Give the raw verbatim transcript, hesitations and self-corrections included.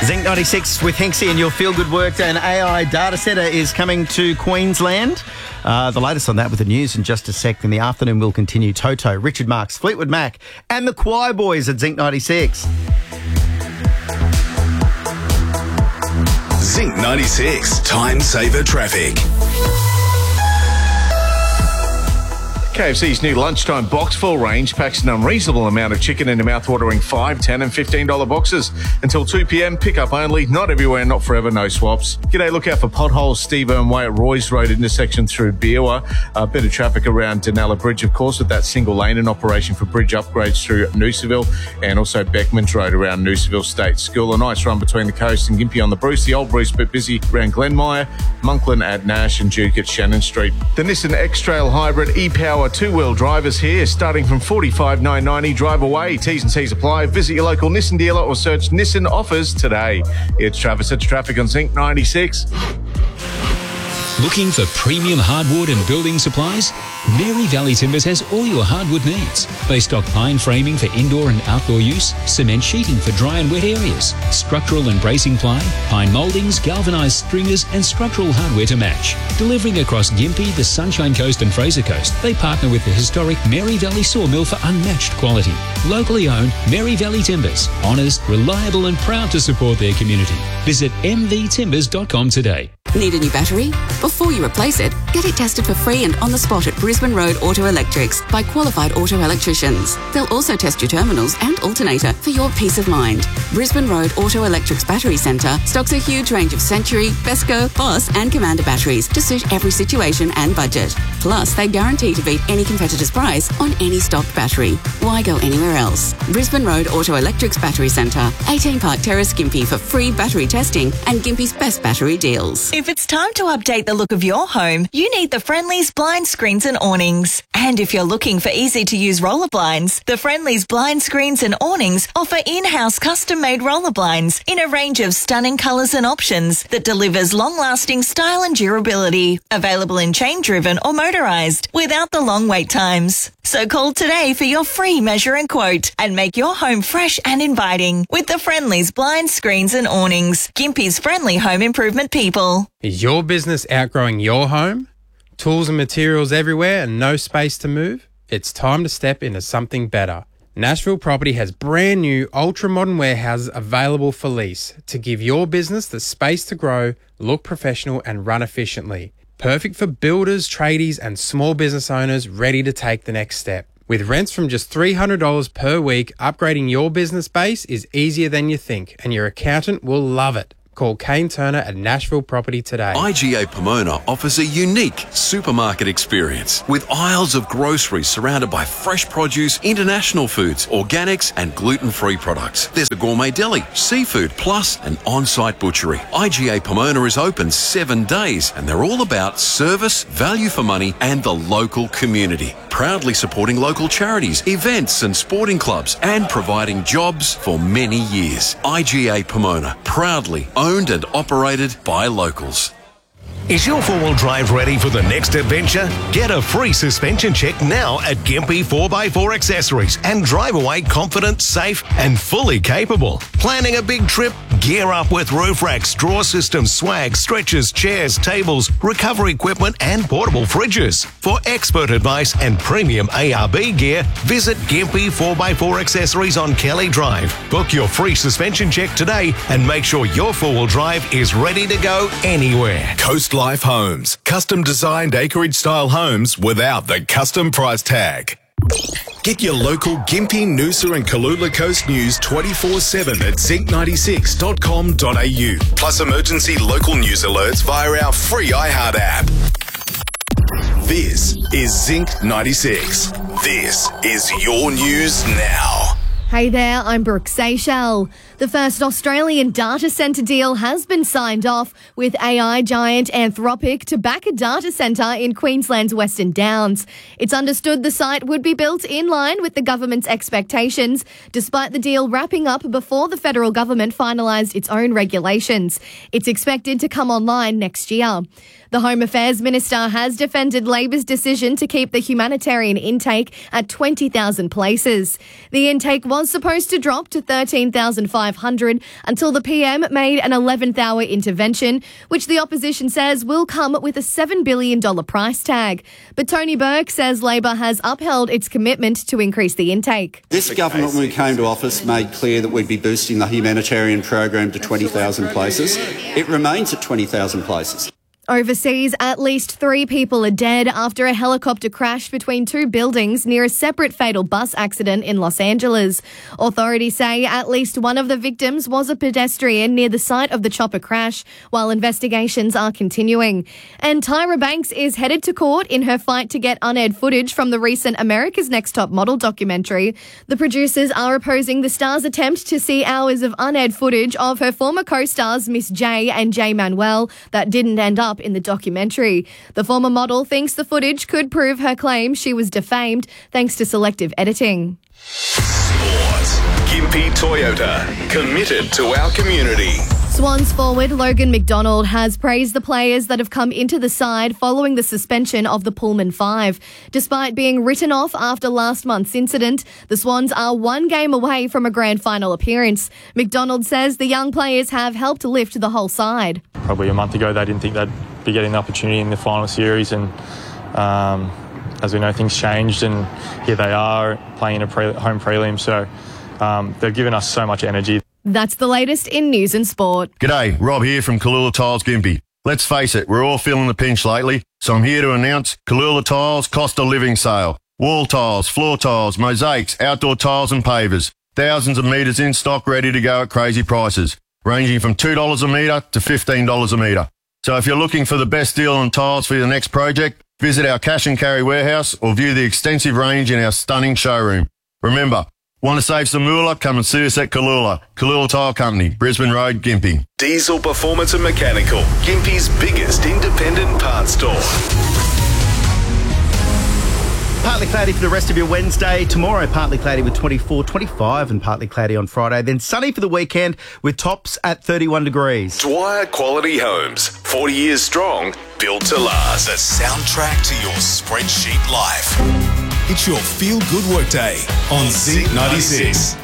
Zinc ninety-six with Hinksy and your feel-good work. An A I data centre is coming to Queensland. Uh, the latest on that with the news in just a sec. In the afternoon, we'll continue Toto, Richard Marx, Fleetwood Mac and the Choir Boys at Zinc ninety-six. Zinc ninety-six, Time Saver Traffic. K F C's new lunchtime box full range packs an unreasonable amount of chicken into mouth-watering five, ten and fifteen dollar boxes. Until two p.m, pick up only, not everywhere, not forever, no swaps. G'day, look out for potholes Steve Irwin Way at Roy's Road intersection through Beerwah. A bit of traffic around Denella Bridge, of course, with that single lane in operation for bridge upgrades through Noosaville, and also Beckmans Road around Noosaville State School. A nice run between the coast and Gympie on the Bruce. The old Bruce a bit busy around Glenmire, Monkland at Nash and Duke at Shannon Street. The Nissan X-Trail Hybrid e-Power two-wheel drivers here, starting from forty-five thousand nine hundred ninety. Drive away. T's and C's apply. Visit your local Nissan dealer or search Nissan offers today. It's Travis. It's traffic on Zinc ninety-six. Looking for premium hardwood and building supplies? Mary Valley Timbers has all your hardwood needs. They stock pine framing for indoor and outdoor use, cement sheeting for dry and wet areas, structural and bracing ply, pine mouldings, galvanised stringers and structural hardware to match. Delivering across Gympie, the Sunshine Coast and Fraser Coast, they partner with the historic Mary Valley Sawmill for unmatched quality. Locally owned Mary Valley Timbers. Honest, reliable and proud to support their community. Visit m v timbers dot com today. Need a new battery? Before you replace it, get it tested for free and on the spot at Brisbane Road Auto Electrics by qualified auto electricians. They'll also test your terminals and alternator for your peace of mind. Brisbane Road Auto Electrics Battery Centre stocks a huge range of Century, Besco, Boss and Commander batteries to suit every situation and budget. Plus, they guarantee to beat any competitor's price on any stocked battery. Why go anywhere else? Brisbane Road Auto Electrics Battery Centre, eighteen Park Terrace, Gympie for free battery testing and Gympie's best battery deals. If it's time to update the look of your home, you need the Friendly's Blind Screens and Awnings. And if you're looking for easy-to-use roller blinds, the Friendly's Blind Screens and Awnings offer in-house custom-made roller blinds in a range of stunning colours and options that delivers long-lasting style and durability. Available in chain-driven or motorised, without the long wait times. So call today for your free measure and quote and make your home fresh and inviting with the Friendly's Blind Screens and Awnings. Gympie's friendly home improvement people. Is your business outgrowing your home? Tools and materials everywhere and no space to move? It's time to step into something better. Nashville Property has brand new ultra-modern warehouses available for lease to give your business the space to grow, look professional and run efficiently. Perfect for builders, tradies and small business owners ready to take the next step. With rents from just three hundred dollars per week, upgrading your business base is easier than you think and your accountant will love it. Call Kane Turner at Nashville Property today. I G A Pomona offers a unique supermarket experience with aisles of groceries surrounded by fresh produce, international foods, organics and gluten-free products. There's a gourmet deli, seafood, plus an on-site butchery. I G A Pomona is open seven days and they're all about service, value for money and the local community. Proudly supporting local charities, events and sporting clubs and providing jobs for many years. I G A Pomona, proudly owned and operated by locals. Is your four-wheel drive ready for the next adventure? Get a free suspension check now at Gympie four by four Accessories and drive away confident, safe and fully capable. Planning a big trip? Gear up with roof racks, drawer systems, swag, stretchers, chairs, tables, recovery equipment and portable fridges. For expert advice and premium A R B gear, visit Gympie four by four Accessories on Kelly Drive. Book your free suspension check today and make sure your four-wheel drive is ready to go anywhere. Coast Life Homes. Custom designed acreage style homes without the custom price tag. Get your local Gympie, Noosa and Kalula Coast news twenty-four seven at zinc ninety-six dot com dot a u. Plus emergency local news alerts via our free iHeart app. This is Zinc ninety-six. This is your news now. Hey there, I'm Brooke Seychelles. The first Australian data centre deal has been signed off with A I giant Anthropic to back a data centre in Queensland's Western Downs. It's understood the site would be built in line with the government's expectations, despite the deal wrapping up before the federal government finalised its own regulations. It's expected to come online next year. The Home Affairs Minister has defended Labor's decision to keep the humanitarian intake at twenty thousand places. The intake was supposed to drop to thirteen thousand five hundred until the P M made an eleventh hour intervention, which the opposition says will come with a seven billion dollars price tag. But Tony Burke says Labor has upheld its commitment to increase the intake. This government, when we came to office, made clear that we'd be boosting the humanitarian program to twenty thousand places. It remains at twenty thousand places. Overseas, at least three people are dead after a helicopter crashed between two buildings near a separate fatal bus accident in Los Angeles. Authorities say at least one of the victims was a pedestrian near the site of the chopper crash, while investigations are continuing. And Tyra Banks is headed to court in her fight to get unaired footage from the recent America's Next Top Model documentary. The producers are opposing the star's attempt to see hours of unaired footage of her former co-stars Miss J and Jay Manuel that didn't end up in the documentary. The former model thinks the footage could prove her claim she was defamed thanks to selective editing. Sport. Gympie Toyota. Committed to our community. Swans forward Logan McDonald has praised the players that have come into the side following the suspension of the Pullman Five. Despite being written off after last month's incident, the Swans are one game away from a grand final appearance. McDonald says the young players have helped lift the whole side. Probably a month ago they didn't think they'd be getting the opportunity in the final series, and um, as we know, things changed, and here they are playing a pre- home prelim, so um, they've given us so much energy. That's the latest in news and sport. G'day, Rob here from Kalula Tiles Gympie. Let's face it, we're all feeling the pinch lately, so I'm here to announce Kalula Tiles cost of living sale. Wall tiles, floor tiles, mosaics, outdoor tiles and pavers. Thousands of metres in stock ready to go at crazy prices, ranging from two dollars a metre to fifteen dollars a metre. So if you're looking for the best deal on tiles for your next project, visit our cash and carry warehouse or view the extensive range in our stunning showroom. Remember, want to save some moolah? Come and see us at Kalula. Kalula Tile Company, Brisbane Road, Gympie. Diesel Performance and Mechanical. Gympie's biggest independent parts store. Partly cloudy for the rest of your Wednesday. Tomorrow, partly cloudy with twenty-four, twenty-five and partly cloudy on Friday. Then sunny for the weekend with tops at thirty-one degrees. Dwyer Quality Homes. forty years strong, built to last. The soundtrack to your spreadsheet life. It's your feel-good workday on Z ninety-six.